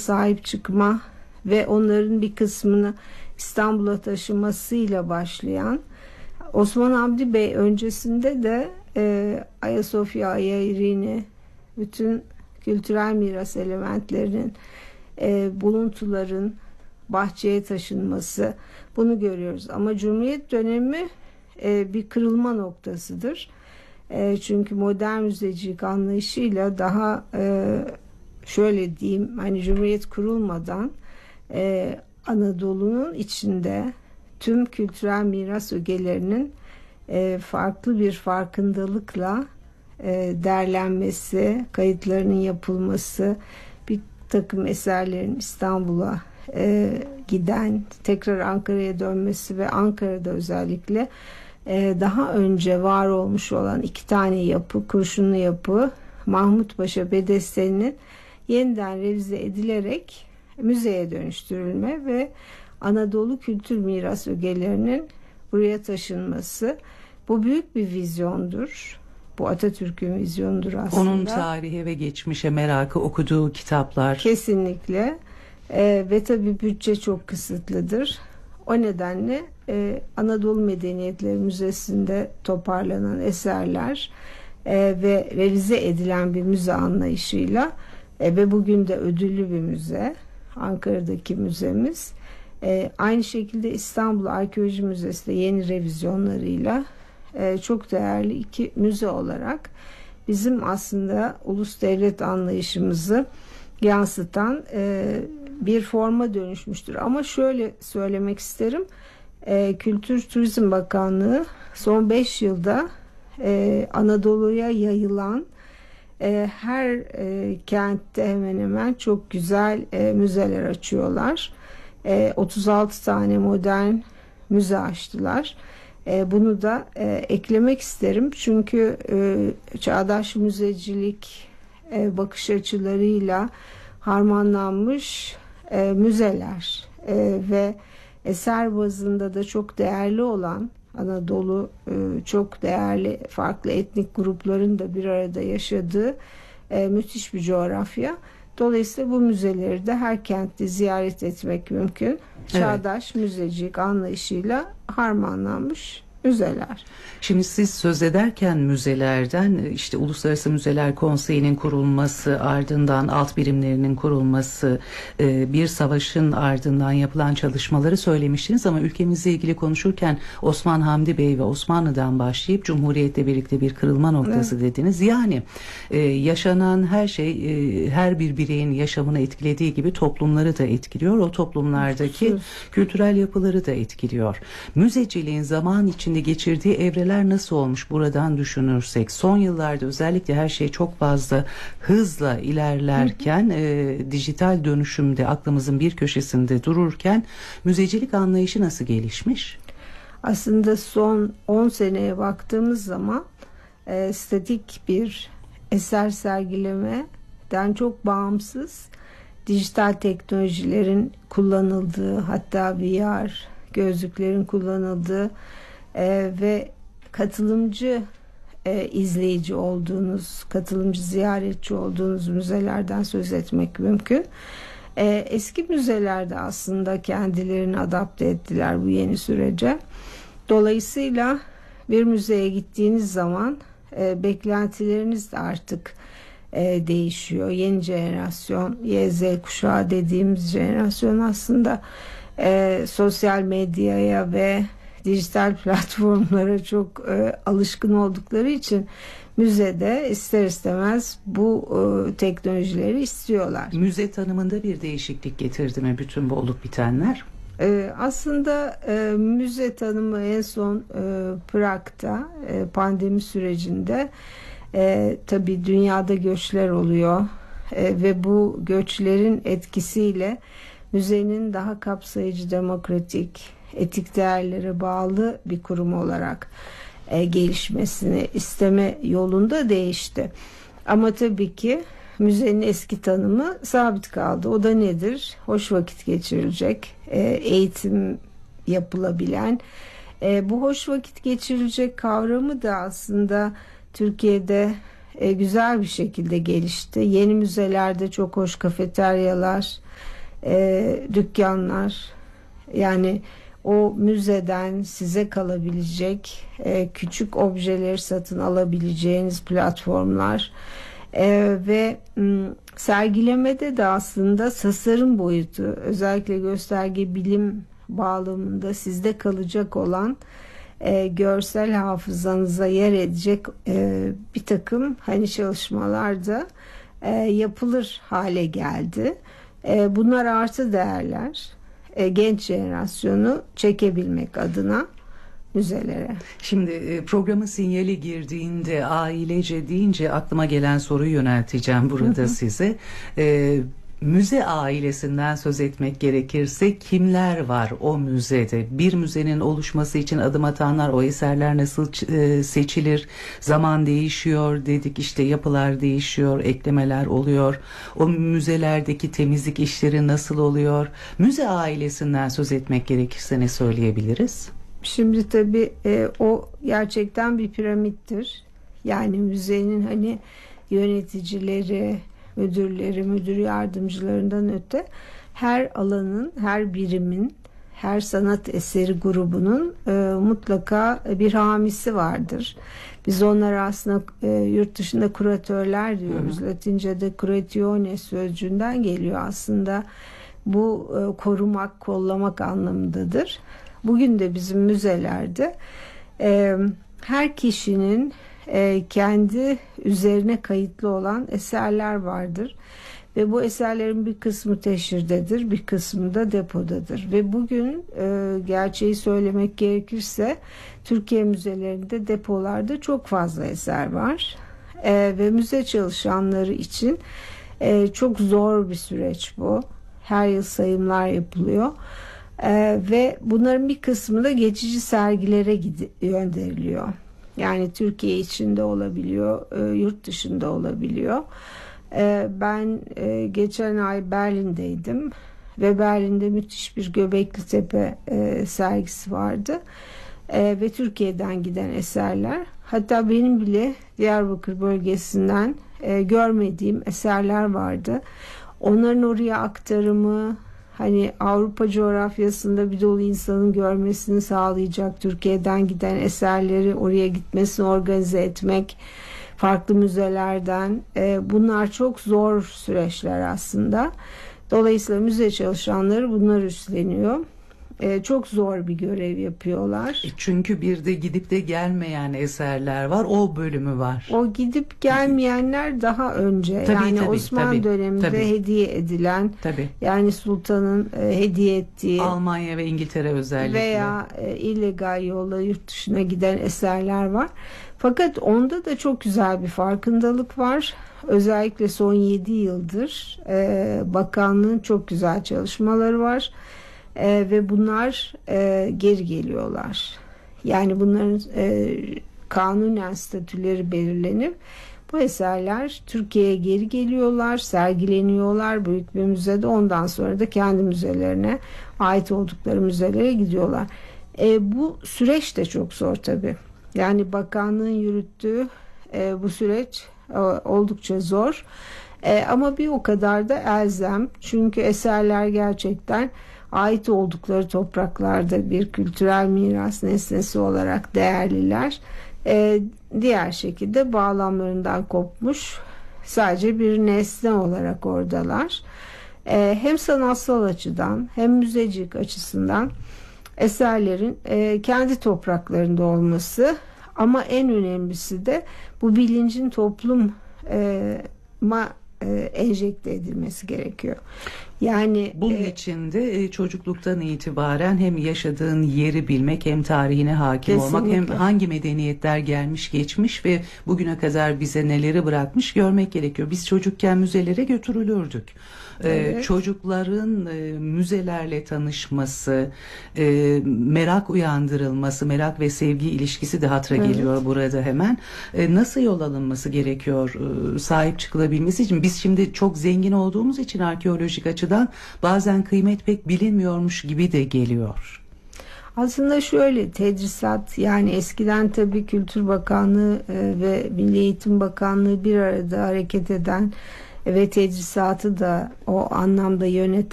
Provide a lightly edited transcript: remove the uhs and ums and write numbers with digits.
sahip çıkma ve onların bir kısmını İstanbul'a taşımasıyla başlayan, Osman Hamdi Bey öncesinde de Ayasofya, Ayairini, bütün kültürel miras elementlerinin, buluntuların bahçeye taşınması, bunu görüyoruz. Ama Cumhuriyet dönemi bir kırılma noktasıdır. Çünkü modern müzecilik anlayışıyla daha şöyle diyeyim, hani Cumhuriyet kurulmadan Anadolu'nun içinde tüm kültürel miras ögelerinin farklı bir farkındalıkla derlenmesi, kayıtlarının yapılması, bir takım eserlerin İstanbul'a giden, tekrar Ankara'ya dönmesi ve Ankara'da özellikle daha önce var olmuş olan 2 tane yapı, Kurşunlu Yapı, Mahmut Paşa Bedesteni'nin yeniden revize edilerek müzeye dönüştürülme ve Anadolu kültür miras ögelerinin buraya taşınması, bu büyük bir vizyondur. Bu Atatürk'ün vizyonudur aslında. Onun tarihe ve geçmişe merakı, okuduğu kitaplar. Kesinlikle. Ve tabii bütçe çok kısıtlıdır. O nedenle Anadolu Medeniyetleri Müzesi'nde toparlanan eserler ve revize edilen bir müze anlayışıyla ve bugün de ödüllü bir müze, Ankara'daki müzemiz. Aynı şekilde İstanbul Arkeoloji Müzesi de yeni revizyonlarıyla çok değerli 2 müze olarak bizim aslında ulus devlet anlayışımızı yansıtan bir forma dönüşmüştür. Ama şöyle söylemek isterim, Kültür Turizm Bakanlığı son 5 yılda Anadolu'ya yayılan her kentte hemen hemen çok güzel müzeler açıyorlar. 36 tane modern müze açtılar. Bunu da eklemek isterim. Çünkü çağdaş müzecilik bakış açılarıyla harmanlanmış müzeler ve eser bazında da çok değerli olan Anadolu, çok değerli farklı etnik grupların da bir arada yaşadığı müthiş bir coğrafya. Dolayısıyla bu müzeleri de her kentte ziyaret etmek mümkün. Çağdaş müzecilik anlayışıyla harmanlanmış müzeler. Şimdi siz söz ederken müzelerden, işte Uluslararası Müzeler Konseyi'nin kurulması, ardından alt birimlerinin kurulması, bir savaşın ardından yapılan çalışmaları söylemiştiniz ama ülkemizle ilgili konuşurken Osman Hamdi Bey ve Osmanlı'dan başlayıp Cumhuriyet'le birlikte bir kırılma noktası dediniz. Yani yaşanan her şey her bir bireyin yaşamını etkilediği gibi toplumları da etkiliyor. O toplumlardaki kültürel yapıları da etkiliyor. Müzeciliğin zaman içinde geçirdiği evreler nasıl olmuş buradan düşünürsek? Son yıllarda özellikle her şey çok fazla hızla ilerlerken, dijital dönüşümde aklımızın bir köşesinde dururken müzecilik anlayışı nasıl gelişmiş? Aslında son 10 seneye baktığımız zaman statik bir eser sergilemeden çok bağımsız dijital teknolojilerin kullanıldığı, hatta VR gözlüklerin kullanıldığı ve katılımcı izleyici olduğunuz, katılımcı ziyaretçi olduğunuz müzelerden söz etmek mümkün. Eski müzelerde aslında kendilerini adapte ettiler bu yeni sürece. Dolayısıyla bir müzeye gittiğiniz zaman beklentileriniz de artık değişiyor. Yeni jenerasyon, YZ kuşağı dediğimiz jenerasyon aslında sosyal medyaya ve dijital platformlara çok alışkın oldukları için müzede ister istemez bu teknolojileri istiyorlar. Müze tanımında bir değişiklik getirdi mi bütün bu olup bitenler? Aslında müze tanımı en son Prag'da pandemi sürecinde tabii dünyada göçler oluyor ve bu göçlerin etkisiyle müzenin daha kapsayıcı, demokratik, etik değerlere bağlı bir kurum olarak gelişmesini isteme yolunda değişti. Ama tabii ki müzenin eski tanımı sabit kaldı. O da nedir? Hoş vakit geçirilecek, eğitim yapılabilen. Bu hoş vakit geçirilecek kavramı da aslında Türkiye'de güzel bir şekilde gelişti. Yeni müzelerde çok hoş kafeteryalar, dükkanlar, yani o müzeden size kalabilecek küçük objeleri satın alabileceğiniz platformlar ve sergilemede de aslında tasarım boyutu, özellikle gösterge bilim bağlamında sizde kalacak olan görsel hafızanıza yer edecek bir takım hani çalışmalar da yapılır hale geldi. Bunlar artı değerler. Genç jenerasyonu çekebilmek adına müzelere. Şimdi programın sinyali girdiğinde, ailece deyince aklıma gelen soruyu yönelteceğim burada size. Müze ailesinden söz etmek gerekirse kimler var o müzede? Bir müzenin oluşması için adım atanlar, o eserler nasıl seçilir? Zaman değişiyor dedik, işte yapılar değişiyor, eklemeler oluyor. O müzelerdeki temizlik işleri nasıl oluyor? Müze ailesinden söz etmek gerekirse ne söyleyebiliriz? Şimdi tabii o gerçekten bir piramittir. Yani müzenin hani yöneticileri, müdürleri, müdür yardımcılarından öte her alanın, her birimin, her sanat eseri grubunun mutlaka bir hamisi vardır. Biz onlara aslında yurt dışında kuratörler diyoruz. Latince'de curatione sözcüğünden geliyor aslında. Bu korumak, kollamak anlamındadır. Bugün de bizim müzelerde her kişinin kendi üzerine kayıtlı olan eserler vardır. Ve bu eserlerin bir kısmı teşhirdedir, bir kısmı da depodadır. Ve bugün gerçeği söylemek gerekirse Türkiye müzelerinde, depolarda çok fazla eser var. Ve müze çalışanları için çok zor bir süreç bu. Her yıl sayımlar yapılıyor. Ve bunların bir kısmı da geçici sergilere gönderiliyor. Yani Türkiye içinde olabiliyor, yurt dışında olabiliyor. Ben geçen ay Berlin'deydim ve Berlin'de müthiş bir Göbekli Tepe sergisi vardı. Ve Türkiye'den giden eserler. Hatta benim bile Diyarbakır bölgesinden görmediğim eserler vardı. Onların oraya aktarımı, hani Avrupa coğrafyasında bir dolu insanın görmesini sağlayacak Türkiye'den giden eserleri oraya gitmesini organize etmek, farklı müzelerden, bunlar çok zor süreçler aslında. Dolayısıyla müze çalışanları bunlar üstleniyor. Çok zor bir görev yapıyorlar. Çünkü bir de gidip de gelmeyen eserler var. O bölümü var. O gidip gelmeyenler daha önce. Tabii, Osmanlı döneminde hediye edilen, yani sultanın hediye ettiği, Almanya ve İngiltere özellikle veya illegal yolla yurt dışına giden eserler var. Fakat onda da çok güzel bir farkındalık var. Özellikle son 7 yıldır bakanlığın çok güzel çalışmaları var. Ve bunlar geri geliyorlar. Yani bunların kanunen statüleri belirlenip bu eserler Türkiye'ye geri geliyorlar, sergileniyorlar büyük bir müzede. Ondan sonra da kendi müzelerine, ait oldukları müzelere gidiyorlar. Bu süreç de çok zor tabii. Yani bakanlığın yürüttüğü bu süreç oldukça zor. Ama bir o kadar da elzem. Çünkü eserler gerçekten ait oldukları topraklarda bir kültürel miras nesnesi olarak değerliler. Diğer şekilde bağlamlarından kopmuş, sadece bir nesne olarak oradalar. Hem sanatsal açıdan hem müzecilik açısından eserlerin kendi topraklarında olması, ama en önemlisi de bu bilincin topluma enjekte edilmesi gerekiyor. Yani bunun için de çocukluktan itibaren hem yaşadığın yeri bilmek, hem tarihine hakim olmak, hem hangi medeniyetler gelmiş geçmiş ve bugüne kadar bize neleri bırakmış görmek gerekiyor. Biz çocukken müzelere götürülürdük. Çocukların müzelerle tanışması, merak uyandırılması, merak ve sevgi ilişkisi de hatıra geliyor burada hemen. Nasıl yol alınması gerekiyor sahip çıkılabilmesi için? Biz şimdi çok zengin olduğumuz için arkeolojik açıdan bazen kıymet pek bilinmiyormuş gibi de geliyor. Aslında şöyle, tedrisat, yani eskiden tabii Kültür Bakanlığı ve Milli Eğitim Bakanlığı bir arada hareket eden ve tedrisatı da o anlamda yöneten